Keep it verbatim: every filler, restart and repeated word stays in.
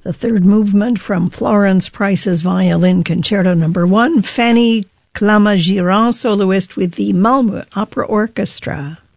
The third movement from Florence Price's Violin Concerto Number One, Fanny Clamagirand, soloist with the Malmö Opera Orchestra.